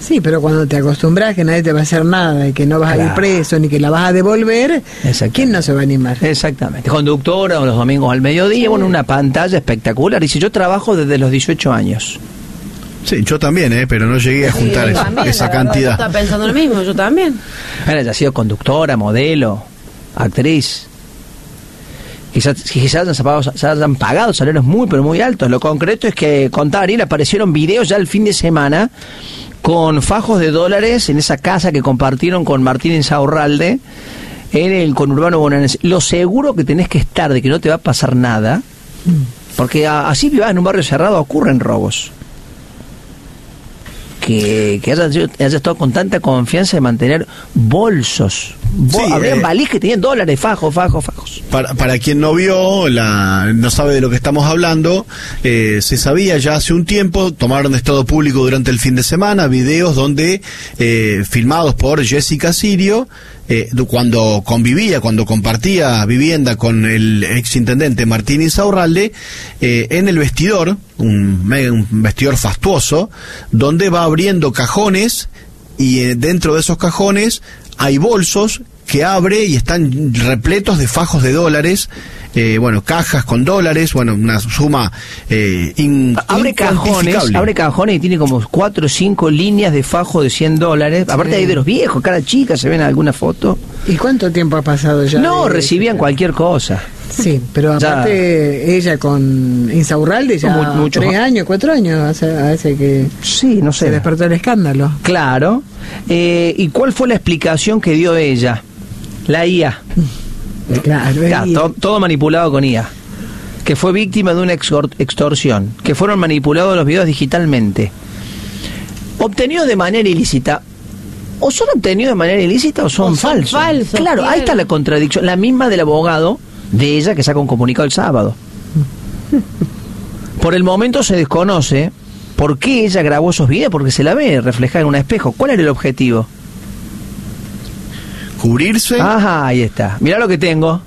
Sí, pero cuando te acostumbras que nadie te va a hacer nada y que no vas a ir preso ni que la vas a devolver, ¿quién no se va a animar? Exactamente. Conductora o los domingos al mediodía, bueno, una pantalla espectacular. Y si yo trabajo desde los 18 años. Sí, yo también, pero no llegué a juntar esa cantidad. Estaba pensando lo mismo, yo también. Bueno, ella ha sido conductora, modelo, actriz. Quizás se hayan pagado salarios muy, pero muy altos. Lo concreto es que, contaba Ariel, aparecieron videos ya el fin de semana con fajos de dólares en esa casa que compartieron con Martín Insaurralde en el conurbano bonaerense. Lo seguro que tenés que estar de que no te va a pasar nada, porque así vivas en un barrio cerrado, ocurren robos. Que haya estado con tanta confianza de mantener bolsos. Habrían valijas que tenían dólares, fajos. Para quien no vio, no sabe de lo que estamos hablando, se sabía ya hace un tiempo, tomaron de estado público durante el fin de semana videos donde, filmados por Jessica Sirio, cuando compartía vivienda con el exintendente Martín Insaurralde, en el vestidor, un vestidor fastuoso, donde va abriendo cajones y dentro de esos cajones hay bolsos que abre y están repletos de fajos de dólares, cajas con dólares, una suma abre cajones y tiene como 4 o 5 líneas de fajo de $100. Aparte hay de los viejos, cara chica, se ven alguna foto. ¿Y cuánto tiempo ha pasado ya? No, recibían cualquier cosa. Sí, pero aparte ella con Insaurralde ya 3 años, 4 años hace que se despertó el escándalo. Claro. ¿Y cuál fue la explicación que dio ella? La IA. Claro, todo manipulado con IA. Que fue víctima de una extorsión. Que fueron manipulados los videos digitalmente. Obtenidos de manera ilícita. O son obtenidos de manera ilícita o son falsos. Claro, ahí está la contradicción. La misma del abogado de ella que saca un comunicado el sábado. Por el momento se desconoce por qué ella grabó esos videos, porque se la ve reflejada en un espejo. ¿Cuál era el objetivo? Cubrirse. Ajá, ahí está. Mirá lo que tengo.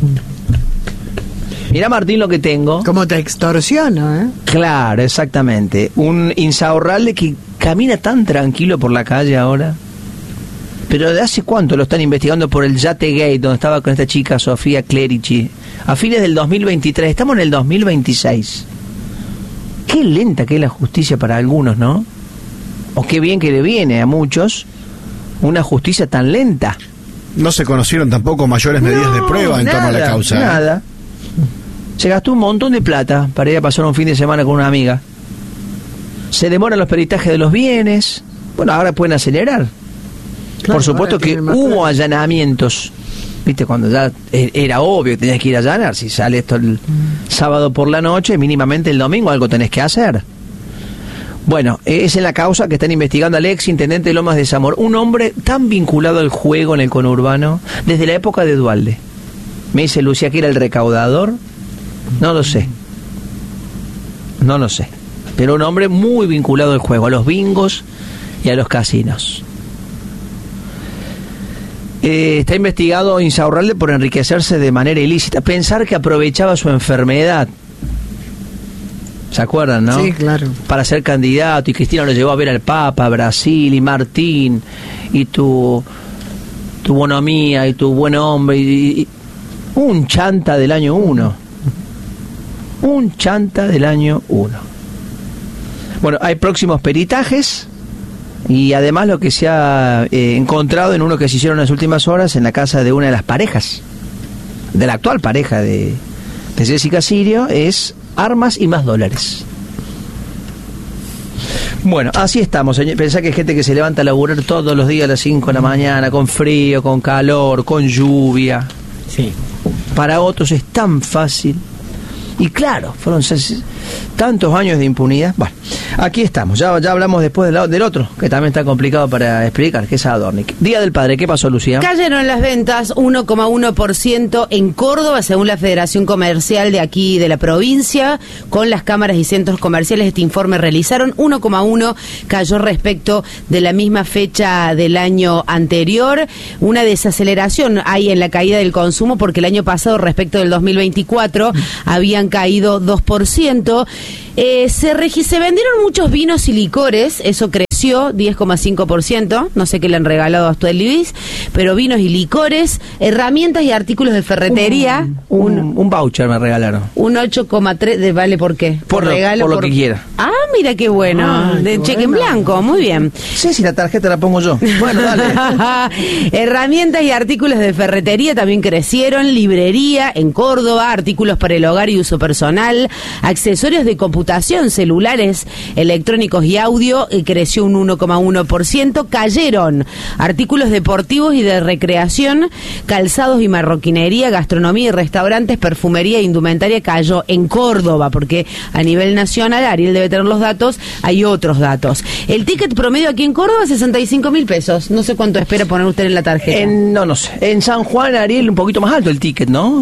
Mirá, Martín, lo que tengo. Como te extorsiono, Claro, exactamente. Un Insaurralde que camina tan tranquilo por la calle ahora. Pero ¿de hace cuánto lo están investigando por el Yate Gate, donde estaba con esta chica Sofía Clerici? A fines del 2023, estamos en el 2026. Qué lenta que es la justicia para algunos, ¿no? O qué bien que le viene a muchos una justicia tan lenta. No se conocieron tampoco mayores medidas de prueba en torno a la causa. Nada. Se gastó un montón de plata para ir a pasar un fin de semana con una amiga. Se demoran los peritajes de los bienes. Bueno, ahora pueden acelerar. Claro, por supuesto que hubo allanamientos, viste, cuando ya era obvio que tenías que ir a allanar. Si sale esto el sábado por la noche, mínimamente el domingo algo tenés que hacer. Bueno, es en la causa que están investigando al ex intendente de Lomas de Zamora, un hombre tan vinculado al juego en el conurbano desde la época de Duhalde. Me dice Lucía que era el recaudador. No lo sé, pero un hombre muy vinculado al juego, a los bingos y a los casinos. Está investigado Insaurralde por enriquecerse de manera ilícita, pensar que aprovechaba su enfermedad. ¿Se acuerdan, no? Sí, claro. Para ser candidato, y Cristina lo llevó a ver al Papa, a Brasil, y Martín, y tu bonomía, y tu buen hombre, y un chanta del año 1. Un chanta del año 1. Bueno, hay próximos peritajes. Y además lo que se ha encontrado en uno que se hicieron en las últimas horas en la casa de una de las parejas, de la actual pareja de Jessica Sirio, es armas y más dólares. Bueno, así estamos. Pensá que hay gente que se levanta a laburar todos los días a las 5 de la mañana, con frío, con calor, con lluvia. Sí. Para otros es tan fácil. Y claro, fueron tantos años de impunidad. Bueno, aquí estamos. Ya hablamos después del otro, que también está complicado para explicar, que es Adornik. Día del Padre, ¿qué pasó, Lucía? Cayeron las ventas 1,1% en Córdoba, según la Federación Comercial de aquí de la provincia. Con las cámaras y centros comerciales, este informe realizaron 1,1%, cayó respecto de la misma fecha del año anterior. Una desaceleración hay en la caída del consumo, porque el año pasado, respecto del 2024, habían caído 2%. Se vendieron muchos vinos y licores, eso creció 10,5%, no sé qué le han regalado a usted, Luis, pero vinos y licores, herramientas y artículos de ferretería. Un voucher me regalaron. Un 8,3, ¿vale por qué? Por lo que quiera. Ah, mira qué bueno, de cheque en blanco, muy bien. Sí, si la tarjeta la pongo yo. Bueno, dale. Herramientas y artículos de ferretería también crecieron, librería en Córdoba, artículos para el hogar y uso personal, accesorios de computación, celulares, electrónicos y audio, creció un 1,1%, cayeron artículos deportivos y de recreación, calzados y marroquinería, gastronomía y restaurantes, perfumería e indumentaria cayó en Córdoba, porque a nivel nacional, Ariel debe tener los datos, hay otros datos. El ticket promedio aquí en Córdoba, 65.000 pesos, no sé cuánto espera poner usted en la tarjeta. No sé, en San Juan, Ariel, un poquito más alto el ticket, ¿no?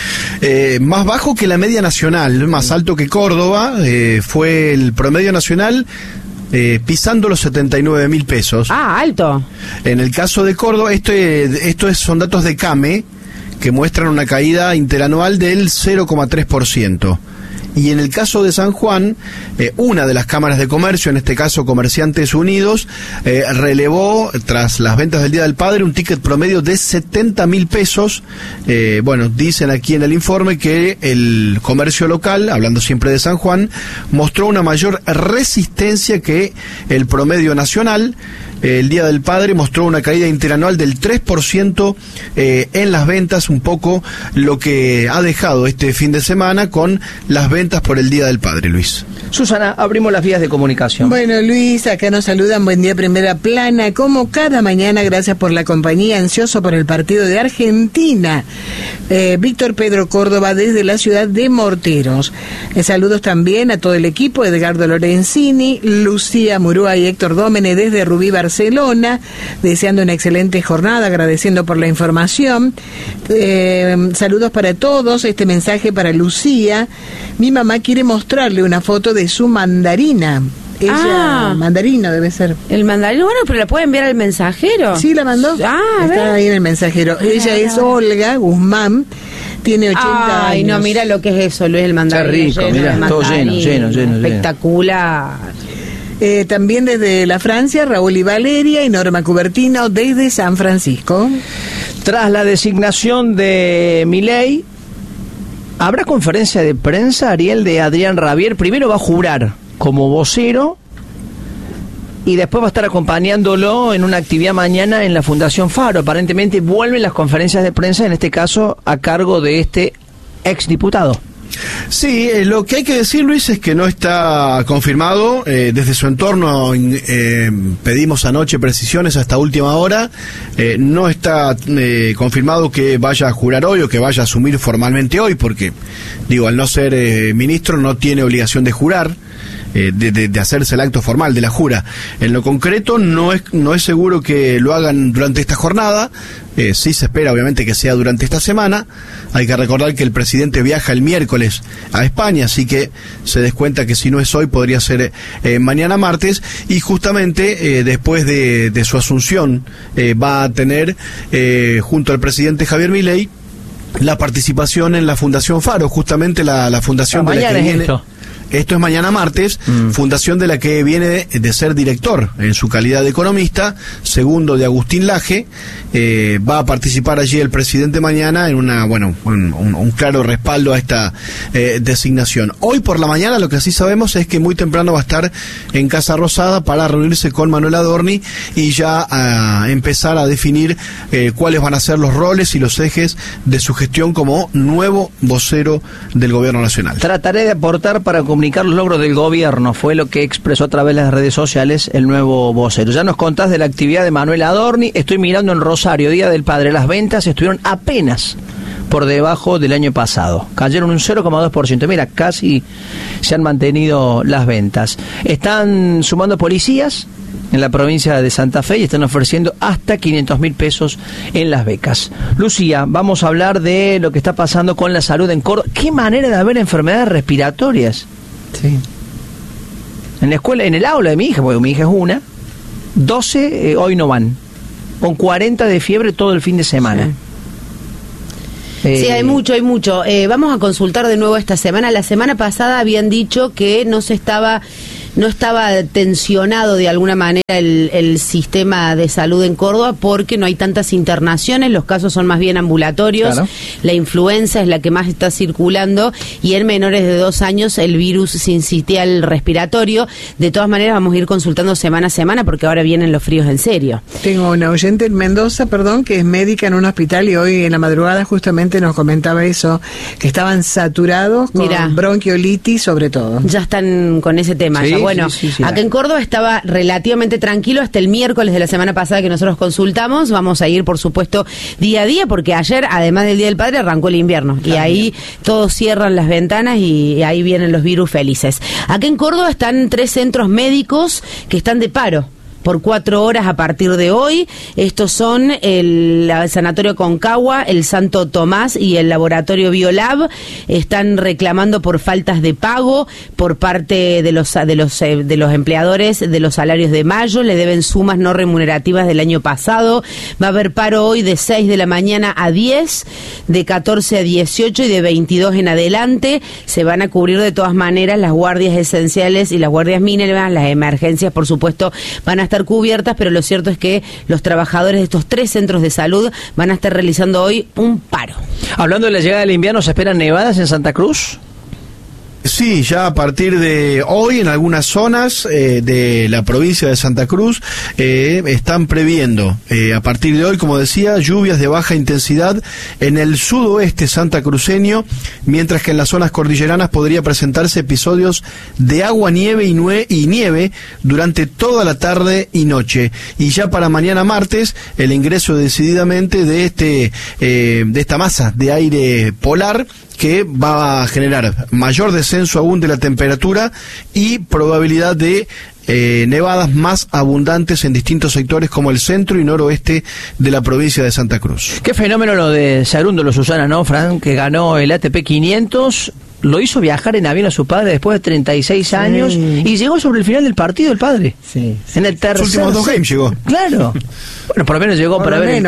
Más bajo que la media nacional, más alto que Córdoba, fue el promedio nacional pisando los 79.000 pesos. Ah, alto. En el caso de Córdoba, son datos de CAME que muestran una caída interanual del 0,3%. Y en el caso de San Juan, una de las cámaras de comercio, en este caso Comerciantes Unidos, relevó, tras las ventas del Día del Padre, un ticket promedio de 70.000 pesos. Bueno, dicen aquí en el informe que el comercio local, hablando siempre de San Juan, mostró una mayor resistencia que el promedio nacional. El Día del Padre mostró una caída interanual del 3% en las ventas, un poco lo que ha dejado este fin de semana con las ventas por el Día del Padre, Luis. Susana, abrimos las vías de comunicación. Bueno, Luis, acá nos saludan, buen día, Primera Plana, como cada mañana, gracias por la compañía, ansioso por el partido de Argentina. Víctor Pedro Córdoba desde la ciudad de Morteros. Saludos también a todo el equipo, Edgardo Lorenzini, Lucía Murúa y Héctor Dómene desde Rubí, Barcelona, deseando una excelente jornada, agradeciendo por la información. Saludos para todos, este mensaje para Lucía. Mi mamá quiere mostrarle una foto de su mandarina. Ella, mandarino debe ser. El mandarino, bueno, pero la puede enviar al mensajero. Sí, la mandó. Está ahí en el mensajero. Ella es Olga Guzmán, tiene 80 años. Ay, no, mira lo que es eso, Luis, el mandarino. Qué rico, mira, todo lleno. Espectacular. También desde la Francia, Raúl y Valeria, y Norma Cubertino desde San Francisco. Tras la designación de Milei, ¿habrá conferencia de prensa, Ariel, de Adrián Rabier? Primero va a jurar como vocero y después va a estar acompañándolo en una actividad mañana en la Fundación Faro. Aparentemente vuelven las conferencias de prensa, en este caso a cargo de este exdiputado. Sí, lo que hay que decir, Luis, es que no está confirmado. Desde su entorno pedimos anoche precisiones hasta última hora. No está confirmado que vaya a jurar hoy o que vaya a asumir formalmente hoy, porque, digo, al no ser ministro no tiene obligación de jurar. De hacerse el acto formal de la jura. En lo concreto no es seguro que lo hagan durante esta jornada. Sí se espera obviamente que sea durante esta semana. Hay que recordar que el presidente viaja el miércoles a España, así que se descuenta que si no es hoy podría ser mañana martes, y justamente después de su asunción va a tener junto al presidente Javier Milei la participación en la Fundación Faro, justamente la fundación de la que viene. Esto es mañana martes, fundación de la que viene de ser director en su calidad de economista, segundo de Agustín Laje. Va a participar allí el presidente mañana en un claro respaldo a esta designación. Hoy por la mañana lo que sí sabemos es que muy temprano va a estar en Casa Rosada para reunirse con Manuel Adorni y ya a empezar a definir cuáles van a ser los roles y los ejes de su gestión como nuevo vocero del Gobierno Nacional. Trataré de aportar para comunicar los logros del gobierno, fue lo que expresó a través de las redes sociales el nuevo vocero. Ya nos contás de la actividad de Manuel Adorni. Estoy mirando en Rosario, Día del Padre, las ventas estuvieron apenas por debajo del año pasado, cayeron un 0,2%. Mira, casi se han mantenido las ventas. Están sumando policías en la provincia de Santa Fe y están ofreciendo hasta 500.000 pesos en las becas. Lucía, vamos a hablar de lo que está pasando con la salud en Córdoba. ¿Qué manera de haber enfermedades respiratorias? Sí. En la escuela, en el aula de mi hija, porque mi hija es una, 12 hoy no van, con 40 de fiebre todo el fin de semana. Sí, hay mucho. Vamos a consultar de nuevo esta semana. La semana pasada habían dicho que no estaba tensionado de alguna manera el sistema de salud en Córdoba porque no hay tantas internaciones, los casos son más bien ambulatorios, claro. La influenza es la que más está circulando y en menores de 2 años el virus sincitial respiratorio. De todas maneras vamos a ir consultando semana a semana porque ahora vienen los fríos en serio. Tengo una oyente en Mendoza, que es médica en un hospital y hoy en la madrugada justamente nos comentaba eso, que estaban saturados con bronquiolitis sobre todo. Ya están con ese tema. Sí. Bueno, sí, acá en Córdoba estaba relativamente tranquilo hasta el miércoles de la semana pasada que nosotros consultamos. Vamos a ir, por supuesto, día a día, porque ayer, además del Día del Padre, arrancó el invierno. También. Y ahí todos cierran las ventanas y ahí vienen los virus felices. Acá en Córdoba están 3 centros médicos que están de paro por 4 horas a partir de hoy. Estos son el Sanatorio Concagua, el Santo Tomás y el Laboratorio Biolab. Están reclamando por faltas de pago por parte de los empleadores de los salarios de mayo. Le deben sumas no remunerativas del año pasado. Va a haber paro hoy de 6 de la mañana a 10, de 14 a 18 y de 22 en adelante. Se van a cubrir de todas maneras las guardias esenciales y las guardias mínimas. Las emergencias, por supuesto, van a estar cubiertas, pero lo cierto es que los trabajadores de estos 3 centros de salud van a estar realizando hoy un paro. Hablando de la llegada del invierno, ¿se esperan nevadas en Santa Cruz? Sí, ya a partir de hoy en algunas zonas de la provincia de Santa Cruz están previendo, a partir de hoy, como decía, lluvias de baja intensidad en el sudoeste santacruceño, mientras que en las zonas cordilleranas podría presentarse episodios de agua, nieve y nieve durante toda la tarde y noche. Y ya para mañana martes, el ingreso decididamente de esta masa de aire polar que va a generar mayor descenso aún de la temperatura y probabilidad de nevadas más abundantes en distintos sectores como el centro y noroeste de la provincia de Santa Cruz. Qué fenómeno lo de Sarúndolo, Susana, ¿no, Fran? Que ganó el ATP 500, lo hizo viajar en avión a su padre después de 36 años y llegó sobre el final del partido el padre. Sí. En el tercer. Los últimos 2 games llegó. Claro. Bueno, por lo menos llegó para ver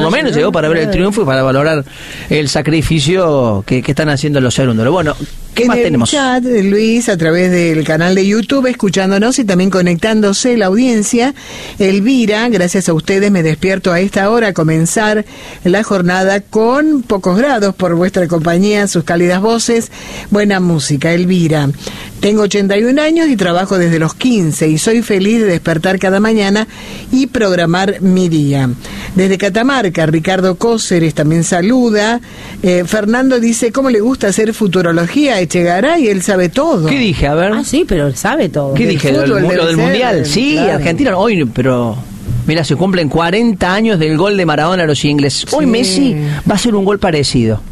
el triunfo y para valorar el sacrificio que están haciendo los Sarúndolo. Bueno, ¿qué más tenemos? En el chat, Luis, a través del canal de YouTube, escuchándonos y también conectándose la audiencia. Elvira, gracias a ustedes me despierto a esta hora a comenzar la jornada con pocos grados por vuestra compañía, sus cálidas voces, buena música. Elvira, tengo 81 años y trabajo desde los 15 y soy feliz de despertar cada mañana y programar mi día. Desde Catamarca, Ricardo Cóceres también saluda. Fernando dice, ¿cómo le gusta hacer futurología a Echegaray? Él sabe todo. ¿Qué dije? A ver. Ah, sí, pero él sabe todo. ¿Qué dije? Fútbol, lo del Mundial. Sí, claro. Argentina hoy, pero mira, se cumplen 40 años del gol de Maradona a los ingleses. Hoy sí. Messi va a hacer un gol parecido.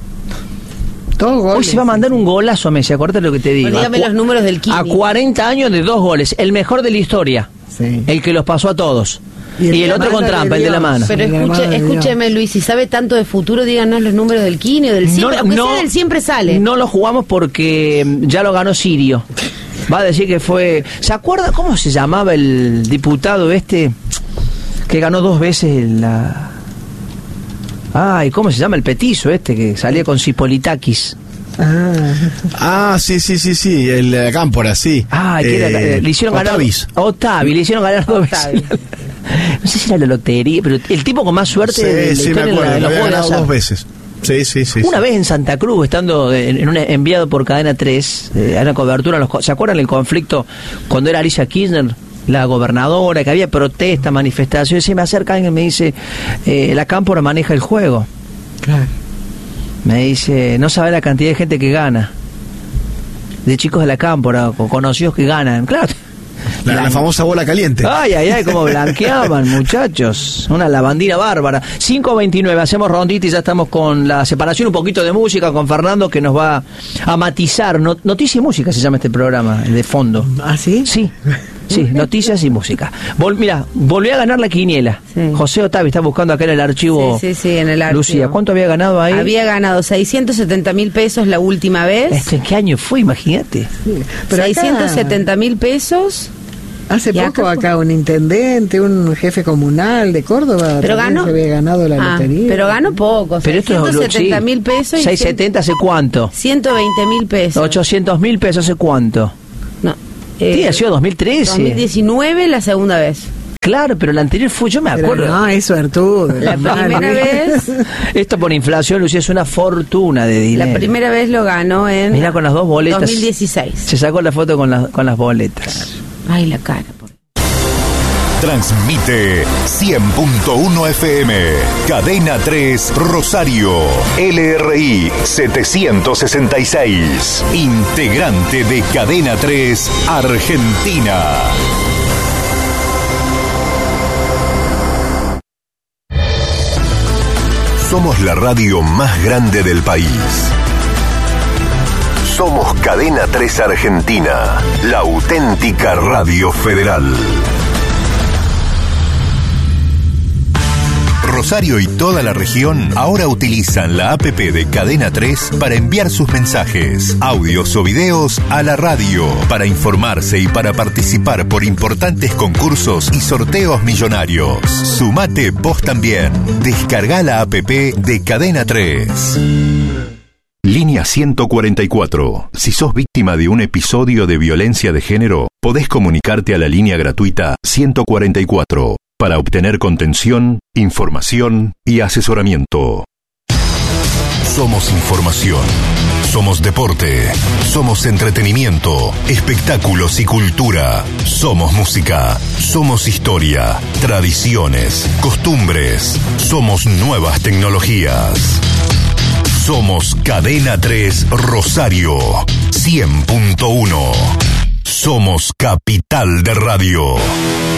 Hoy se va a mandar un golazo a Messi, acuérdate lo que te digo. Bueno, dígame los números del Kini. A 40 años de 2 goles, el mejor de la historia. Sí. El que los pasó a todos. Y el otro con trampa, el de la mano. Pero escúcheme, Luis, si sabe tanto de futuro, díganos los números del Kini o del siempre, aunque sea del siempre sale. No lo jugamos porque ya lo ganó Sirio. Va a decir que fue... ¿Se acuerda cómo se llamaba el diputado que ganó 2 veces la... Ay, ¿cómo se llama el petizo que salía con Cipolitakis? Sí, el Cámpora, sí. Le hicieron ganar... Otavi, le hicieron ganar 2 veces. No sé si era la lotería, pero el tipo con más suerte de la historia me acuerdo, en los había juegos ganado 2 veces. Sí. Una vez en Santa Cruz, estando en un enviado por Cadena 3, a una cobertura, ¿se acuerdan el conflicto cuando era Alicia Kirchner, la gobernadora, que había protestas, manifestaciones? Se me acerca alguien y me dice, la Cámpora maneja el juego. Claro. Me dice, no sabe la cantidad de gente que gana, de chicos de la Cámpora, conocidos que ganan. Claro. La famosa bola caliente. Ay, cómo blanqueaban, muchachos. Una lavandina bárbara. 5:29, hacemos rondita y ya estamos con la separación, un poquito de música con Fernando que nos va a matizar. Noticia y música se llama este programa, el de fondo. ¿Ah, sí? Sí, noticias y música. Mira, volvió a ganar la quiniela. Sí. José Otavi está buscando acá en el archivo. Sí, en el archivo. Lucía, ¿cuánto había ganado ahí? Había ganado 670.000 pesos la última vez. ¿En qué año fue? Imagínate. Sí, pero 670.000 pesos. Hace poco acá un intendente, un jefe comunal de Córdoba, pero ganó, se había ganado la lotería. Pero ganó poco, pero esto 170.000 pesos. 670 hace cuánto? 120.000 pesos. 800.000 pesos hace cuánto? No. Sí, ha sido 2013. 2019 la segunda vez. Claro, pero la anterior fue, yo me acuerdo. Pero no, es suertudo. La primera vez. Esto por inflación, Lucía, es una fortuna de dinero. La primera vez lo ganó en. Mira, con las dos boletas. 2016. Se sacó la foto con las boletas. Ay, la cara. Transmite 100.1 FM, Cadena 3 Rosario, LRI 766, integrante de Cadena 3 Argentina. Somos la radio más grande del país. Somos Cadena 3 Argentina, la auténtica radio federal. Rosario y toda la región ahora utilizan la APP de Cadena 3 para enviar sus mensajes, audios o videos a la radio, para informarse y para participar por importantes concursos y sorteos millonarios. Sumate vos también. Descarga la APP de Cadena 3. Línea 144. Si sos víctima de un episodio de violencia de género, podés comunicarte a la línea gratuita 144 para obtener contención, información y asesoramiento. Somos información, somos deporte, somos entretenimiento, espectáculos y cultura, somos música, somos historia, tradiciones, costumbres, somos nuevas tecnologías. Somos Cadena 3 Rosario 100.1. Somos Capital de Radio.